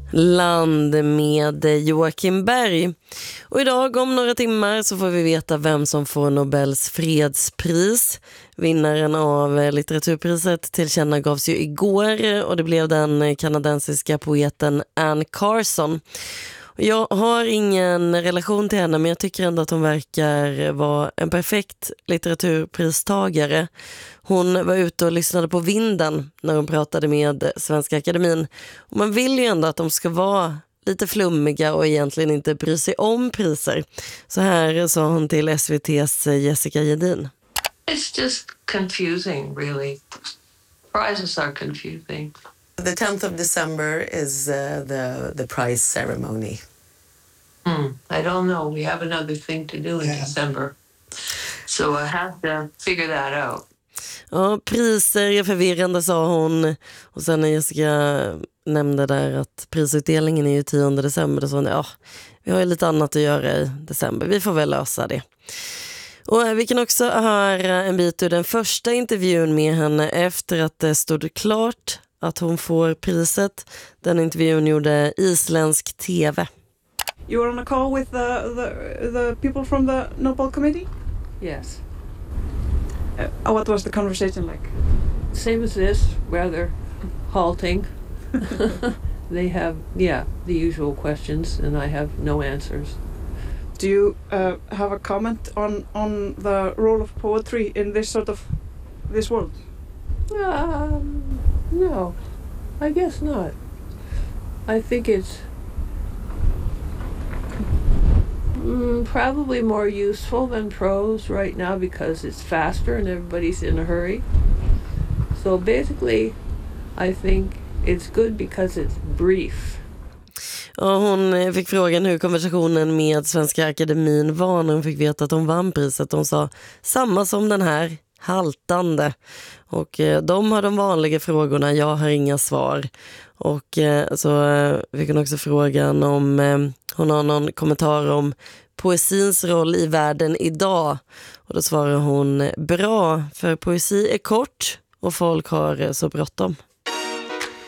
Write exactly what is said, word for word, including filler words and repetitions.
Land med Joakim Berg. Och idag om några timmar så får vi veta vem som får Nobels fredspris. Vinnaren av litteraturpriset tillkännagavs ju igår och det blev den kanadensiska poeten Anne Carson. Jag har ingen relation till henne, men jag tycker ändå att hon verkar vara en perfekt litteraturpristagare. Hon var ute och lyssnade på vinden när hon pratade med Svenska Akademin. Och man vill ju ändå att de ska vara lite flummiga och egentligen inte bry sig om priser. Så här sa hon till S V T:s Jessica Gedin. It's just confusing, really. Prizes are confusing. The tenth of December is uh, the the prize ceremony. Mm, I don't know. We have another thing to do in yeah. December. So I have to figure that out. Ja, priser är förvirrande, sa hon. Och sen när Jessica nämnde där att prisutdelningen är ju tionde december, så sa hon, ja, vi har ju lite annat att göra i december. Vi får väl lösa det. Och vi kan också höra en bit ur den första intervjun med henne efter att det stod klart att hon får priset. Den intervjun gjorde isländsk tv. You were on a call with the, the, the people from the Nobel Committee? Yes. Uh, what was the conversation like? Same as this, rather halting. They have, yeah, the usual questions and I have no answers. Do you uh, have a comment on, on the role of poetry in this sort of, this world? Um, no, I guess not. I think it's mm, probably more useful than prose right now because it's faster and everybody's in a hurry. So basically, I think it's good because it's brief. Ja, hon fick frågan hur konversationen med Svenska Akademin var när hon fick veta att hon vann priset. Hon sa samma som den här, haltande. Och eh, de har de vanliga frågorna, jag har inga svar. Och eh, så eh, fick hon också frågan om eh, hon har någon kommentar om poesins roll i världen idag. Och då svarar hon, bra, för poesi är kort och folk har eh, så bråttom.